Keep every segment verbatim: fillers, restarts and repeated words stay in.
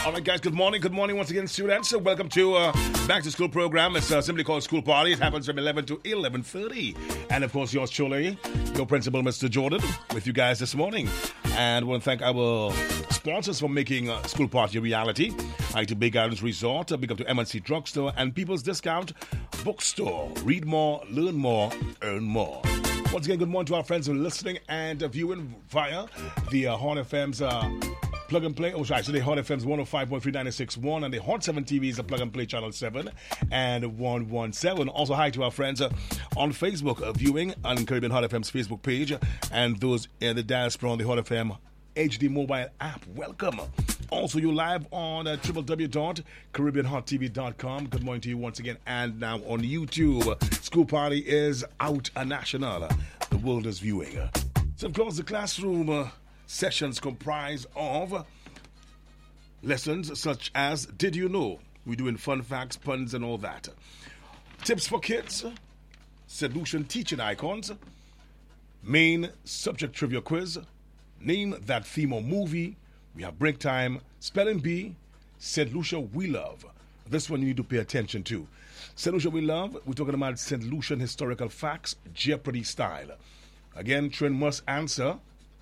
All right, guys, good morning. Good morning once again, students. So welcome to uh, Back to School program. It's uh, simply called School Party. It happens from eleven to eleven thirty. And, of course, yours truly, your principal, Mister Jordan, with you guys this morning. And I want to thank our sponsors for making uh, School Party a reality. Hi to Big Islands Resort, uh, big up to M and C Drugstore, and People's Discount Bookstore. Read more, learn more, earn more. Once again, good morning to our friends who are listening and uh, viewing via the uh, Horn F M's uh, Plug and Play. Oh, sorry, so the Hot F M's one oh five point three ninety-six point one and the Hot seven T V's the Plug and Play Channel seven and one one seven. Also, hi to our friends uh, on Facebook uh, viewing on Caribbean Hot F M's Facebook page uh, and those in the diaspora on the Hot F M H D mobile app. Welcome. Also, you live on uh, w w w dot caribbean hot t v dot com. Good morning to you once again. And now on YouTube, School Party is out a national. The world is viewing. So, of course, the classroom uh, sessions comprise of lessons such as Did You Know? We're doing fun facts, puns, and all that. Tips for kids, solution teaching icons, main subject trivia quiz, name that theme or movie. We have break time, spelling bee, Saint Lucia We Love. This one you need to pay attention to. Saint Lucia We Love, we're talking about Saint Lucian historical facts, Jeopardy style. Again, children must answer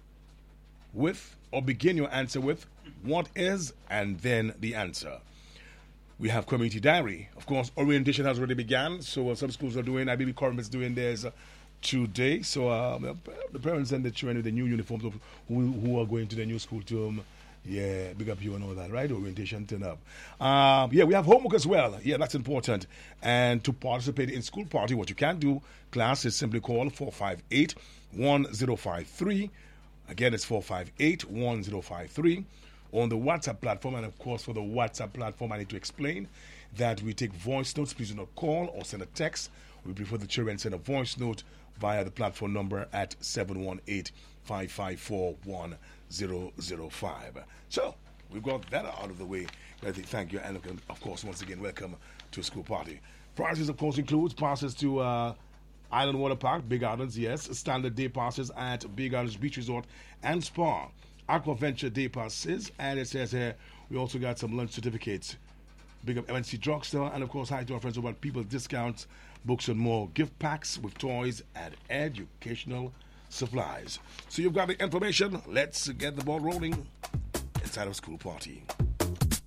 with, or begin your answer with, what is, and then the answer. We have community diary. Of course, orientation has already begun, so uh, some schools are doing, I B B Coram is doing theirs uh, today. So uh, the parents and the children with the new uniforms of who, who are going to the new school to, um, yeah, big up you and all that, right? Orientation, turn up. Um, yeah, we have homework as well. Yeah, that's important. And to participate in School Party, what you can do, class, is simply call four five eight, one zero five three. Again, it's four five eight, one zero five three on the WhatsApp platform. And, of course, for the WhatsApp platform, I need to explain that we take voice notes. Please do not call or send a text. We prefer the children send a voice note via the platform number at seven one eight, five five four, one zero zero five. So, we've got that out of the way. I think, thank you. And, of course, once again, welcome to School Party. Prizes, of course, includes passes to Uh, Island Water Park, Big Islands, yes. Standard day passes at Big Islands Beach Resort and Spa. Aqua Venture day passes. And it says here, we also got some lunch certificates. Big up M and C Drugstore. And, of course, hi to our friends about People's Discounts, books and more. Gift packs with toys and educational supplies. So you've got the information. Let's get the ball rolling inside of School Party.